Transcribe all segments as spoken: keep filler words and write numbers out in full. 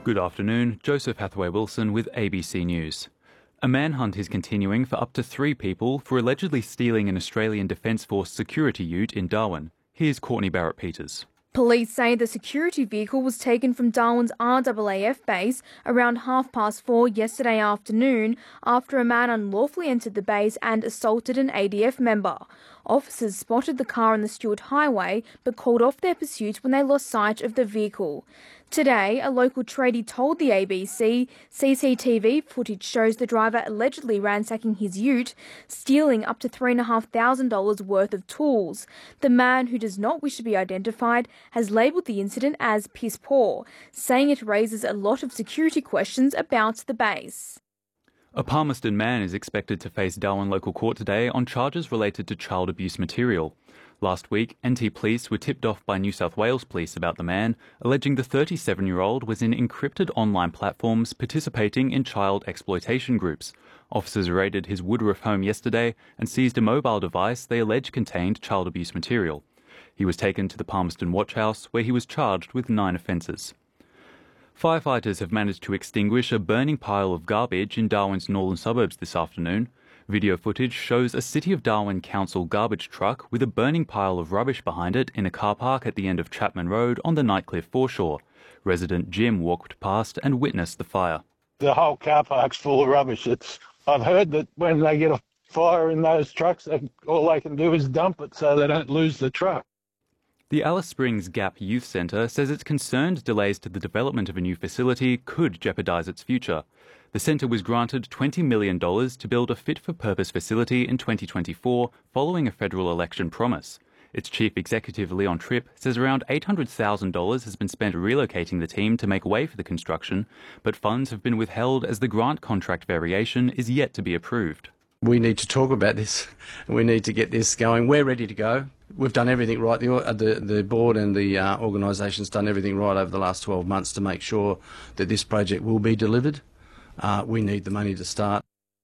Good afternoon, Joseph Hathaway-Wilson with A B C News. A manhunt is continuing for up to three people for allegedly stealing an Australian Defence Force security ute in Darwin. Here's Courtney Barrett-Peters. Police say the security vehicle was taken from Darwin's R A A F base around half past four yesterday afternoon after a man unlawfully entered the base and assaulted an A D F member. Officers spotted the car on the Stuart Highway but called off their pursuit when they lost sight of the vehicle. Today, a local tradie told the A B C C C T V footage shows the driver allegedly ransacking his ute, stealing up to three thousand five hundred dollars worth of tools. The man, who does not wish to be identified, has labelled the incident as piss poor, saying it raises a lot of security questions about the base. A Palmerston man is expected to face Darwin local court today on charges related to child abuse material. Last week, N T Police were tipped off by New South Wales Police about the man, alleging the thirty-seven-year-old was in encrypted online platforms participating in child exploitation groups. Officers raided his Woodruff home yesterday and seized a mobile device they allege contained child abuse material. He was taken to the Palmerston Watch House, where he was charged with nine offences. Firefighters have managed to extinguish a burning pile of garbage in Darwin's northern suburbs this afternoon. Video footage shows a City of Darwin Council garbage truck with a burning pile of rubbish behind it in a car park at the end of Chapman Road on the Nightcliff foreshore. Resident Jim walked past and witnessed the fire. The whole car park's full of rubbish. It's, I've heard that when they get a fire in those trucks, they, all they can do is dump it so they don't lose the truck. The Alice Springs Gap Youth Centre says it's concerned delays to the development of a new facility could jeopardise its future. The centre was granted twenty million dollars to build a fit-for-purpose facility in twenty twenty-four following a federal election promise. Its chief executive, Leon Tripp, says around eight hundred thousand dollars has been spent relocating the team to make way for the construction, but funds have been withheld as the grant contract variation is yet to be approved. We need to talk about this. We need to get this going. We're ready to go. We've done everything right. The, the, the board and the uh, organisation's done everything right over the last twelve months to make sure that this project will be delivered. Uh, we need the money to start.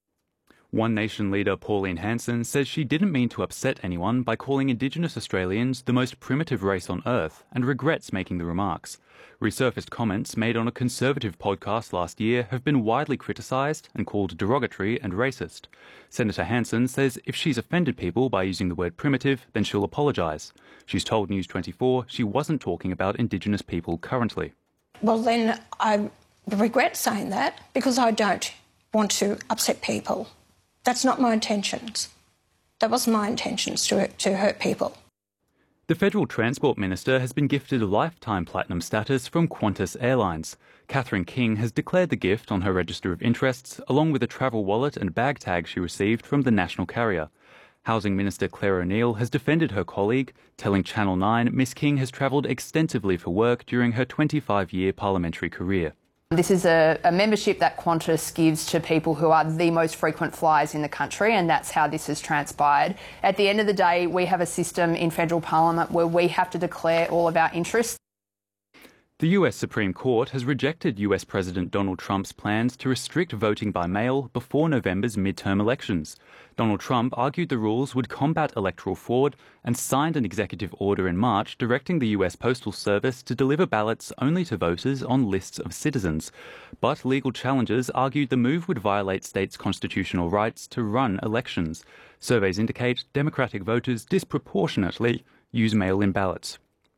One Nation leader Pauline Hanson says she didn't mean to upset anyone by calling Indigenous Australians the most primitive race on earth and regrets making the remarks. Resurfaced comments made on a Conservative podcast last year have been widely criticised and called derogatory and racist. Senator Hanson says if she's offended people by using the word primitive, then she'll apologise. She's told News twenty-four she wasn't talking about Indigenous people currently. Well, then I regret saying that because I don't want to upset people. That's not my intentions. That wasn't my intentions to, to hurt people. The Federal Transport Minister has been gifted a lifetime platinum status from Qantas Airlines. Catherine King has declared the gift on her register of interests, along with a travel wallet and bag tag she received from the national carrier. Housing Minister Claire O'Neill has defended her colleague, telling Channel nine Miss King has travelled extensively for work during her twenty-five-year parliamentary career. This is a, a membership that Qantas gives to people who are the most frequent flyers in the country, and that's how this has transpired. At the end of the day, we have a system in federal parliament where we have to declare all of our interests. The U S Supreme Court has rejected U S President Donald Trump's plans to restrict voting by mail before November's midterm elections. Donald Trump argued the rules would combat electoral fraud and signed an executive order in March directing the U S Postal Service to deliver ballots only to voters on lists of citizens. But legal challengers argued the move would violate states' constitutional rights to run elections. Surveys indicate Democratic voters disproportionately use mail-in ballots.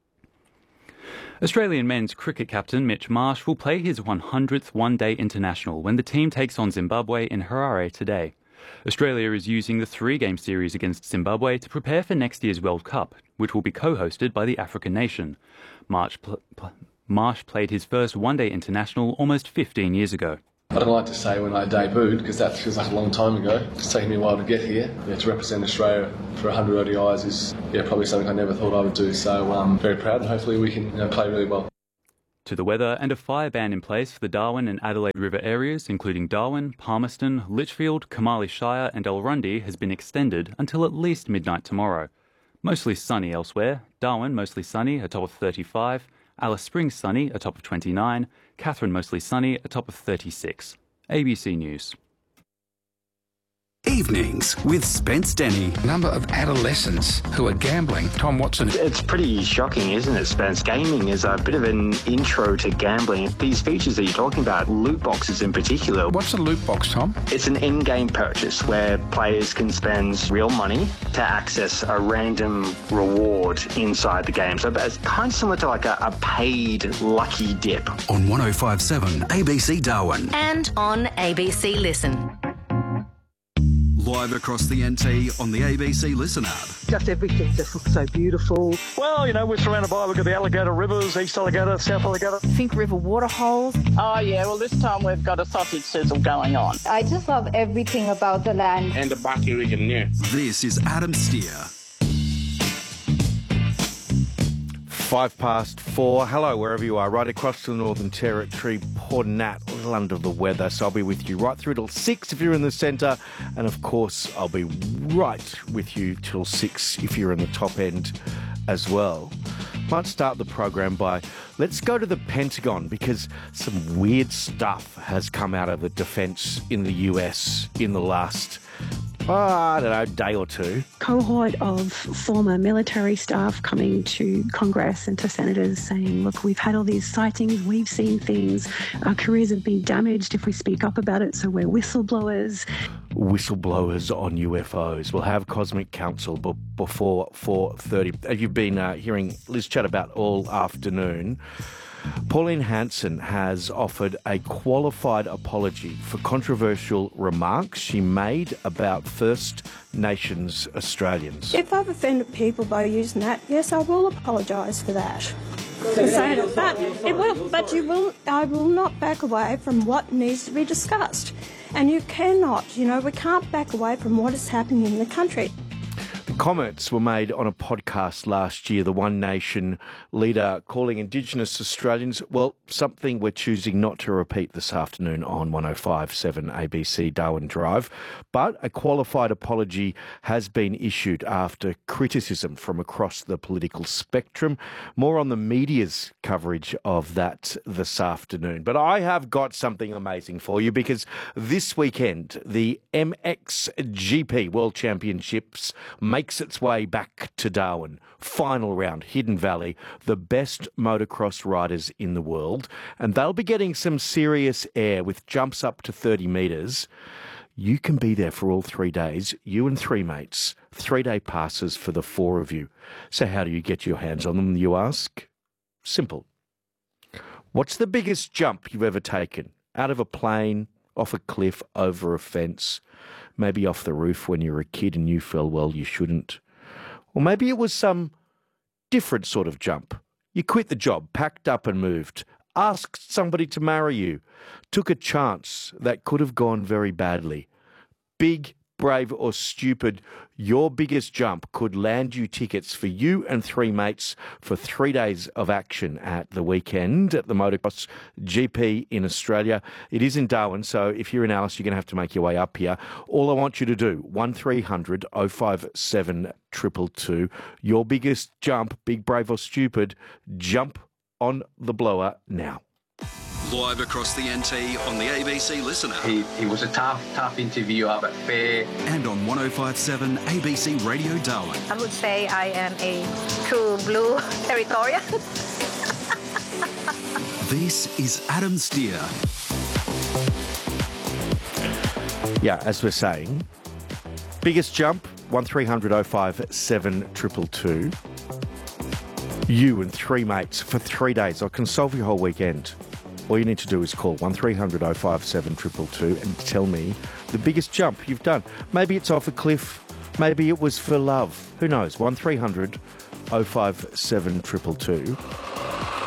Australian men's cricket captain Mitch Marsh will play his one hundredth one-day international when the team takes on Zimbabwe in Harare today. Australia is using the three-game series against Zimbabwe to prepare for next year's World Cup, which will be co-hosted by the African nation. Marsh, pl- pl- Marsh played his first one-day international almost fifteen years ago. I don't like to say when I debuted because that feels like a long time ago. It's taken me a while to get here. Yeah, to represent Australia for one hundred O D Is is yeah, probably something I never thought I would do. So I'm um, very proud and hopefully we can you know, play really well. To the weather, and a fire ban in place for the Darwin and Adelaide River areas, including Darwin, Palmerston, Litchfield, Kamali Shire and Elrundi, has been extended until at least midnight tomorrow. Mostly sunny elsewhere. Darwin mostly sunny, a top of thirty-five. Alice Springs sunny, a top of twenty-nine. Katherine mostly sunny, a top of thirty-six. A B C News. Evenings with Spence Denny. Number of adolescents who are gambling. Tom Watson. It's pretty shocking, isn't it, Spence? Gaming is a bit of an intro to gambling. These features that you're talking about, loot boxes in particular. What's a loot box, Tom? It's an in-game purchase where players can spend real money to access a random reward inside the game. So it's kind of similar to like a, a paid lucky dip. On one oh five seven A B C Darwin. And on A B C Listen. Live across the N T on the A B C Listen app. Just everything just looks so beautiful. Well, you know, we're surrounded by, we've got the alligator rivers, East Alligator, South Alligator. Finke River waterholes. Oh, yeah, well, this time we've got a sausage sizzle going on. I just love everything about the land. And the Bucky region, yeah. This is Adam Steer. Five past four. Hello, wherever you are, right across the Northern Territory. Poor Nat, a little under the weather, so I'll be with you right through till six if you're in the centre, and of course I'll be right with you till six if you're in the top end as well. Might start the program by let's go to the Pentagon because some weird stuff has come out of the defence in the U S in the last, oh, I don't know, day or two. Cohort of former military staff coming to Congress and to senators saying, look, we've had all these sightings, we've seen things, our careers have been damaged if we speak up about it, so we're whistleblowers. Whistleblowers on U F Os. We'll have Cosmic Council b- before four thirty. You've been uh, hearing Liz chat about all afternoon. Pauline Hanson has offered a qualified apology for controversial remarks she made about First Nations Australians. If I've offended people by using that, yes, I will apologise for that. For saying it. But, it will, but you will, I will not back away from what needs to be discussed. And you cannot, you know, we can't back away from what is happening in the country. The comments were made on a podcast last year, the One Nation leader calling Indigenous Australians, well, something we're choosing not to repeat this afternoon on one oh five point seven A B C Darwin Drive. But a qualified apology has been issued after criticism from across the political spectrum. More on the media's coverage of that this afternoon. But I have got something amazing for you because this weekend, the M X G P World Championships makes its way back to Darwin. Final round, Hidden Valley, the best motocross riders in the world. And they'll be getting some serious air with jumps up to thirty metres. You can be there for all three days, you and three mates. Three-day passes for the four of you. So how do you get your hands on them, you ask? Simple. What's the biggest jump you've ever taken? Out of a plane, off a cliff, over a fence? Maybe off the roof when you were a kid and you fell well you shouldn't. Or maybe it was some different sort of jump. You quit the job, packed up and moved, asked somebody to marry you, took a chance that could have gone very badly. Big, brave or stupid, your biggest jump could land you tickets for you and three mates for three days of action at the weekend at the Motocross G P in Australia. It is in Darwin, so if you're in Alice, you're going to have to make your way up here. All I want you to do, one three hundred oh five seven two two two. Your biggest jump, big, brave or stupid, jump on the blower now. Live across the N T on the A B C Listener. He, he was a tough, tough interviewer, but fair. And on one oh five point seven A B C Radio Darwin. I would say I am a true blue territorial. This is Adam Steer. Yeah, as we're saying, biggest jump, one three hundred oh five seven two two two. You and three mates for three days. I can solve your whole weekend. All you need to do is call one three hundred oh five seven two two two and tell me the biggest jump you've done. Maybe it's off a cliff. Maybe it was for love. Who knows? one three hundred oh five seven two two two.